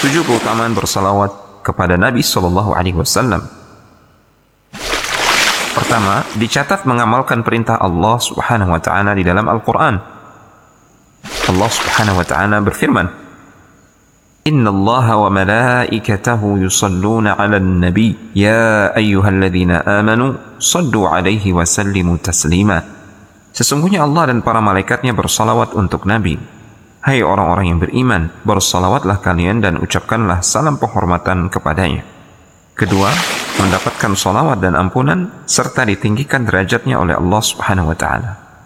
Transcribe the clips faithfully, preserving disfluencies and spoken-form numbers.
Tujuh keutamaan bersalawat kepada Nabi Sallallahu Alaihi Wasallam. Pertama, dicatat mengamalkan perintah Allah Subhanahu Wa Taala di dalam Al-Quran. Allah Subhanahu Wa Taala berfirman, Inna Allah wa malaikatahu yusalluna ala nabi ya ayyuhalladzina amanu sallu alaihi wa sallimu taslima. Sesungguhnya Allah dan para malaikatnya bersalawat untuk Nabi. Hai orang-orang yang beriman, bersalawatlah kalian dan ucapkanlah salam penghormatan kepadanya. Kedua, mendapatkan salawat dan ampunan serta ditinggikan derajatnya oleh Allah Subhanahu wa taala.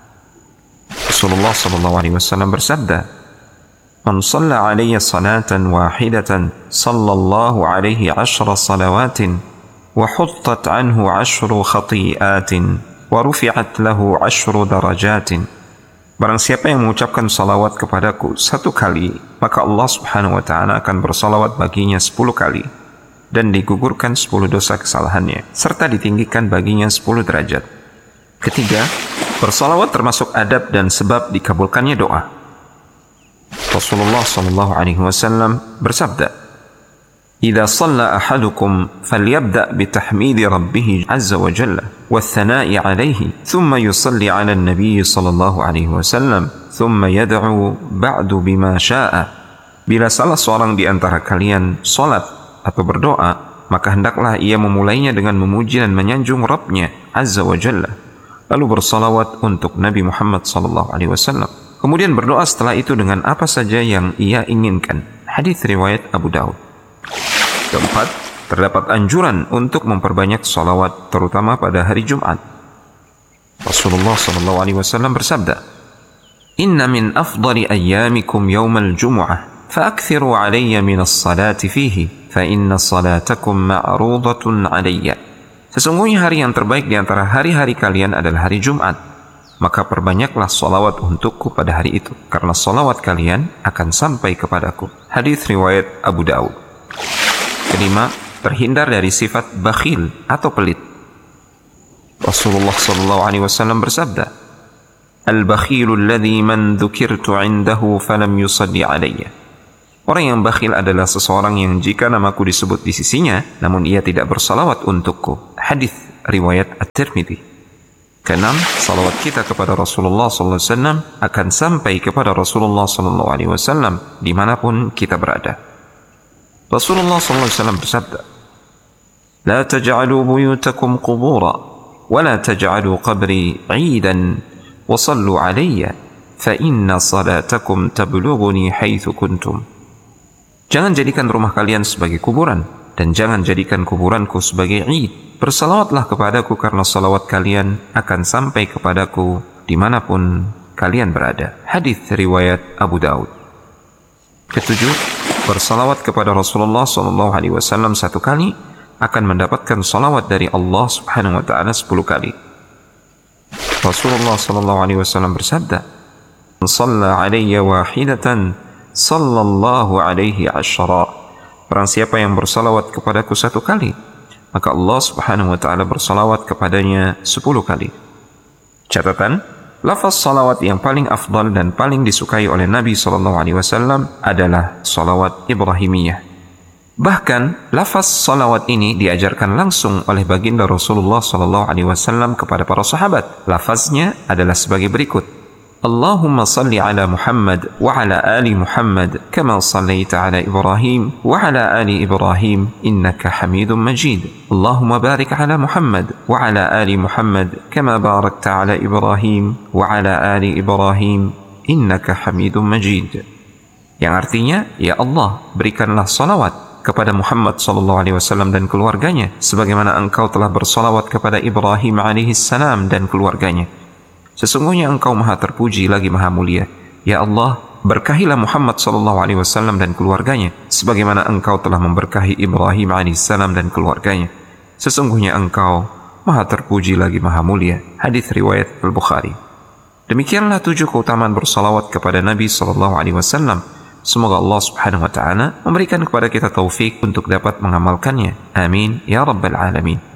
Rasulullah sallallahu alaihi wasallam bersabda, "Man shalla 'alayya salatan wahidatan, sallallahu alaihi 'ashra salawatin, wa huttat 'anhu 'ashru khati'atin, wa rufi'at lahu 'ashru darajatin." Barang siapa yang mengucapkan salawat kepadaku satu kali, maka Allah Subhanahu wa taala akan bersalawat baginya sepuluh kali dan digugurkan sepuluh dosa kesalahannya serta ditinggikan baginya sepuluh derajat. Ketiga, bersalawat termasuk adab dan sebab dikabulkannya doa. Rasulullah sallallahu alaihi wasallam bersabda, "Idza shalla ahadukum falyabda' bitahmidi rabbih azza wa jalla wath-thana'i 'alayhi, thumma yusalli 'ala an-nabiy sallallahu alaihi wasallam, thumma yad'u ba'du bima syaa." Bila salah seorang di antara kalian salat atau berdoa, maka hendaklah ia memulainya dengan memuji dan menyanjung Rabb-Nya azza wa jalla, lalu bersalawat untuk Nabi Muhammad sallallahu alaihi wasallam. Kemudian berdoa setelah itu dengan apa saja yang ia inginkan. Hadis riwayat Abu Daud. Keempat, terdapat anjuran untuk memperbanyak salawat terutama pada hari Jumat. Rasulullah sallallahu alaihi wasallam bersabda, "Inna min afdali ayyamikum yawmal jumu'ah, fa'akthiru 'alayya min as-salati fihi, fa inna salatakum ma'rudatun 'alayya." Sesungguhnya hari yang terbaik di antara hari-hari kalian adalah hari Jumat, maka perbanyaklah salawat untukku pada hari itu, karena salawat kalian akan sampai kepadaku. Hadis riwayat Abu Daud. Kelima, terhindar dari sifat bakhil atau pelit. Rasulullah sallallahu alaihi wasallam bersabda, "Al-bakhilu alladhi man dzukirtu 'indahu falam yusalli 'alayya." Orang yang bakhil adalah seseorang yang jika namaku disebut di sisinya, namun ia tidak bersalawat untukku. Hadis riwayat At-Tirmidzi. Keenam, salawat kita kepada Rasulullah sallallahu alaihi wasallam akan sampai kepada Rasulullah sallallahu alaihi wasallam dimanapun kita berada. Rasulullah sallallahu alaihi wasallam bersabda, "La taj'alu buyutakum qubura, wa la taj'alu qabri 'idan, wa sallu 'alayya, fa inna salatakum tablughuni haitsu kuntum." Jangan jadikan rumah kalian sebagai kuburan, dan jangan jadikan kuburanku sebagai 'id. Bersalawatlah kepadaku karena salawat kalian akan sampai kepadaku dimanapun kalian berada. Hadis riwayat Abu Daud. Ketujuh, bersalawat kepada Rasulullah sallallahu alaihi wasallam satu kali akan mendapatkan salawat dari Allah Subhanahu wa taala sepuluh kali. Rasulullah sallallahu alaihi wasallam bersabda, "Man shalla 'alayya wahidatan, sallallahu alaihi asyara." Barang siapa yang bersalawat kepadaku satu kali, maka Allah Subhanahu wa taala bersalawat kepadanya sepuluh kali. Catatan, lafaz salawat yang paling afdal dan paling disukai oleh Nabi sallallahu alaihi wasallam adalah salawat Ibrahimiyah. Bahkan lafaz salawat ini diajarkan langsung oleh baginda Rasulullah sallallahu alaihi wasallam kepada para sahabat. Lafaznya adalah sebagai berikut: Allahumma salli ala Muhammad wa ala ali Muhammad kama sallaita ala Ibrahim wa ala ali Ibrahim innaka Hamidum Majid. Allahumma barik ala Muhammad wa ala ali Muhammad kama barakta ala Ibrahim wa ala ali Ibrahim innaka Hamidum Majid. Yang artinya, ya Allah, berikanlah salawat kepada Muhammad sallallahu alaihi wasallam dan keluarganya sebagaimana engkau telah bersalawat kepada Ibrahim alaihi salam dan keluarganya. Sesungguhnya engkau maha terpuji lagi maha mulia. Ya Allah, berkahilah Muhammad sallallahu alaihi wasallam dan keluarganya sebagaimana engkau telah memberkahi Ibrahim alaihissalam dan keluarganya. Sesungguhnya engkau maha terpuji lagi maha mulia. Hadis riwayat Al-Bukhari. Demikianlah tujuh keutamaan bersalawat kepada Nabi sallallahu alaihi wasallam. Semoga Allah Subhanahu wa taala memberikan kepada kita taufik untuk dapat mengamalkannya. Amin ya rabbal alamin.